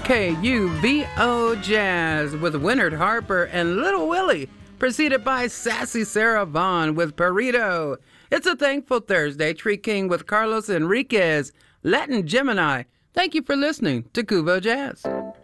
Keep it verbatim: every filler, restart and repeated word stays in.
K U V O Jazz with Winard Harper and Little Willie, preceded by Sassy Sarah Vaughan with Burrito. It's a Thankful Thursday. Tree King with Carlos Enriquez, Latin Gemini. Thank you for listening to Cuvo Jazz.